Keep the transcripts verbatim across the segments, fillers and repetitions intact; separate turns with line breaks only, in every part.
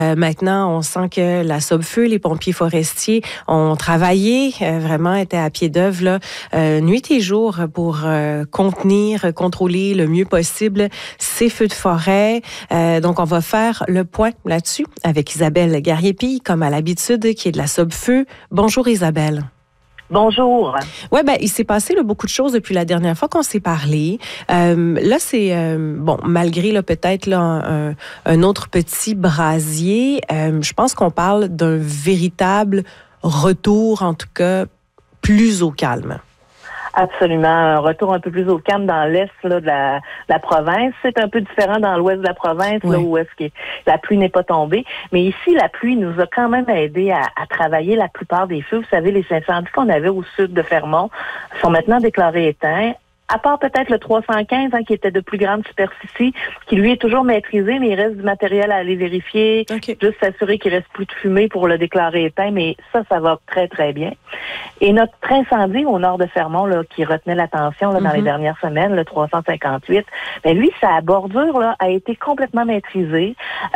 Euh, maintenant, on sent que la Sobfeu, les pompiers forestiers ont travaillé, euh, vraiment étaient à pied d'œuvre là, euh, nuit et jour pour euh, contenir, contrôler le mieux possible ces feux de forêt. Euh, donc, on va faire le point là-dessus avec Isabelle Garriépi, comme à l'habitude, qui est de la Sobfeu. Bonjour Isabelle.
Bonjour.
Ouais, ben il s'est passé là, beaucoup de choses depuis la dernière fois qu'on s'est parlé. Euh, là, c'est euh, bon, malgré là peut-être là un, un autre petit brasier. Euh, je pense qu'on parle d'un véritable retour, en tout cas, plus au calme.
Absolument. Un retour un peu plus au calme dans l'est là, de la, la province. C'est un peu différent dans l'ouest de la province, oui. là où est-ce que la pluie n'est pas tombée. Mais ici, la pluie nous a quand même aidé à, à travailler la plupart des feux. Vous savez, les incendies qu'on avait au sud de Fermont sont maintenant déclarés éteints. À part peut-être le trois cent quinze, hein, qui était de plus grande superficie, qui lui est toujours maîtrisé, mais il reste du matériel à aller vérifier, okay. Juste s'assurer qu'il reste plus de fumée pour le déclarer éteint, mais ça, ça va très, très bien. Et notre incendie au nord de Fermont, là, qui retenait l'attention là, dans mm-hmm. les dernières semaines, le trois cent cinquante-huit, ben lui, sa bordure là, a été complètement maîtrisée. Euh,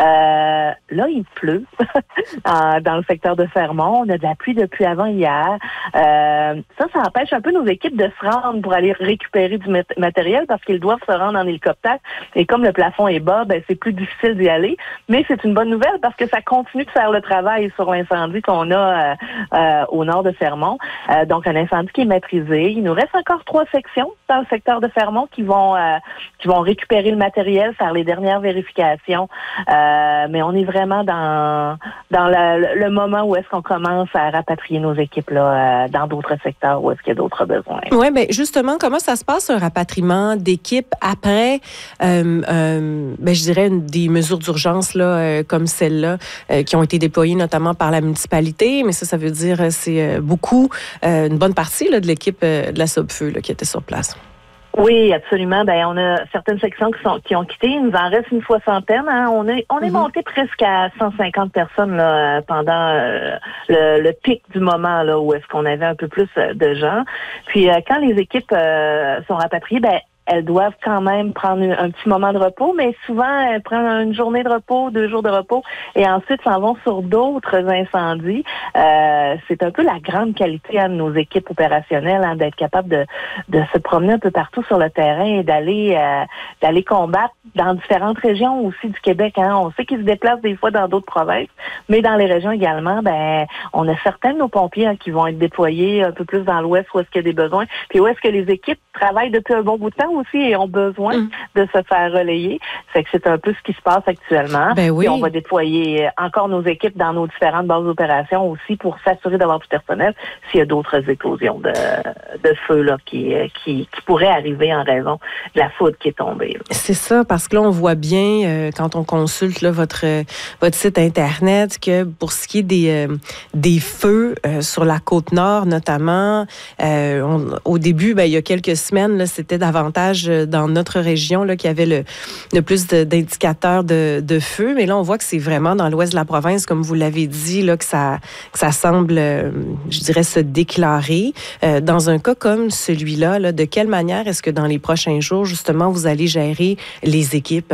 là, il pleut dans le secteur de Fermont. On a de la pluie depuis avant hier. Euh, ça, ça empêche un peu nos équipes de se rendre pour aller récupérer du matériel parce qu'ils doivent se rendre en hélicoptère. Et comme le plafond est bas, ben c'est plus difficile d'y aller. Mais c'est une bonne nouvelle parce que ça continue de faire le travail sur l'incendie qu'on a euh, euh, au nord de Fermont. Euh, donc, un incendie qui est maîtrisé. Il nous reste encore trois sections dans le secteur de Fermont qui vont euh, qui vont récupérer le matériel, faire les dernières vérifications. Euh, mais on est vraiment dans dans la, le moment où est-ce qu'on commence à rapatrier nos équipes là euh, dans d'autres secteurs où est-ce qu'il y a d'autres besoins.
Oui, bien justement, comment ça se passe un rapatriement d'équipes après, euh, euh, ben, je dirais, une, des mesures d'urgence là, euh, comme celle-là, euh, qui ont été déployées notamment par la municipalité, mais ça, ça veut dire c'est euh, beaucoup, euh, une bonne partie là, de l'équipe euh, de la Sobfeu là, qui était sur place.
Oui, absolument. Ben, on a certaines sections qui sont qui ont quitté. Il nous en reste une soixantaine. Hein. On est on est mm-hmm. monté presque à cent cinquante personnes là, pendant euh, le, le pic du moment là où est-ce qu'on avait un peu plus de gens. Puis euh, quand les équipes euh, sont rapatriées, ben elles doivent quand même prendre un petit moment de repos, mais souvent, elles prennent une journée de repos, deux jours de repos, et ensuite s'en vont sur d'autres incendies. Euh, c'est un peu la grande qualité hein, de nos équipes opérationnelles, hein, d'être capable de, de se promener un peu partout sur le terrain et d'aller euh, d'aller combattre dans différentes régions aussi du Québec. Hein. On sait qu'ils se déplacent des fois dans d'autres provinces, mais dans les régions également, ben on a certains de nos pompiers hein, qui vont être déployés un peu plus dans l'ouest où est-ce qu'il y a des besoins, puis où est-ce que les équipes travaillent depuis un bon bout de temps aussi et ont besoin mmh. de se faire relayer. Fait que c'est un peu ce qui se passe actuellement.
Ben oui.
Et on va déployer encore nos équipes dans nos différentes bases d'opération aussi pour s'assurer d'avoir du personnel s'il y a d'autres éclosions de, de feu là, qui, qui, qui pourraient arriver en raison de la foudre qui est tombée. Là.
C'est ça, parce que là, on voit bien, euh, quand on consulte là, votre, votre site Internet, que pour ce qui est des, euh, des feux euh, sur la Côte-Nord notamment, euh, on, au début, ben, il y a quelques semaines, là, c'était davantage dans notre région là, qu'il y avait le, le plus de, d'indicateurs de, de feu. Mais là, on voit que c'est vraiment dans l'ouest de la province, comme vous l'avez dit, là, que, ça, que ça semble, euh, je dirais, se déclarer. Euh, dans un cas comme celui-là, là, de quelle manière est-ce que dans les prochains jours, justement, vous allez gérer les équipes?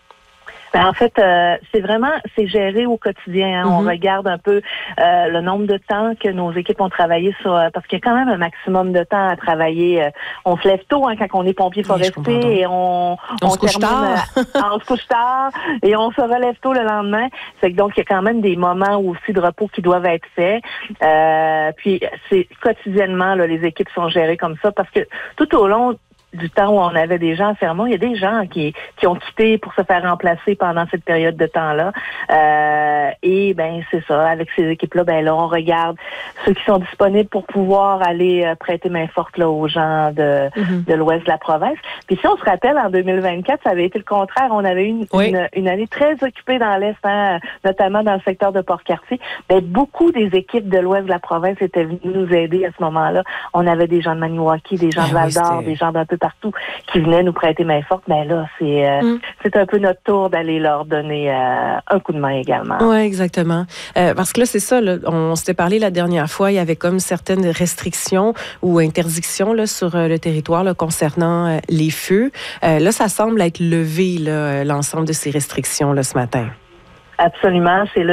Ben, en fait, euh, c'est vraiment, c'est géré au quotidien. Hein. Mm-hmm. On regarde un peu euh, le nombre de temps que nos équipes ont travaillé sur, euh, parce qu'il y a quand même un maximum de temps à travailler. Euh, on se lève tôt hein, quand on est pompier forestier oui, et on,
on, on se couche tard.
Euh, on se couche tard et on se relève tôt le lendemain. C'est que donc il y a quand même des moments aussi de repos qui doivent être faits. Euh, puis c'est quotidiennement là, les équipes sont gérées comme ça parce que tout au long du temps où on avait des gens à Fermont, il y a des gens qui qui ont quitté pour se faire remplacer pendant cette période de temps-là. Euh, et ben c'est ça, avec ces équipes-là, ben là, on regarde ceux qui sont disponibles pour pouvoir aller euh, prêter main forte là, aux gens de, mm-hmm. de l'ouest de la province. Puis si on se rappelle, en deux mille vingt-quatre, ça avait été le contraire. On avait eu une, oui. une, une année très occupée dans l'Est, hein, notamment dans le secteur de Port-Cartier. Ben, beaucoup des équipes de l'ouest de la province étaient venues nous aider à ce moment-là. On avait des gens de Maniwaki, des gens ben de Val-d'Or, oui, des gens d'un peu partout qui venaient nous prêter main forte. Mais là, c'est euh, mm. c'est un peu notre tour d'aller leur donner euh, un coup de main également.
Oui, exactement. Euh, parce que là, c'est ça, là, on s'était parlé la dernière fois, il y avait comme certaines restrictions ou interdictions là, sur euh, le territoire là, concernant euh, les feux. Euh, là, ça semble être levé, là, l'ensemble de ces restrictions là, ce matin.
Absolument, c'est là.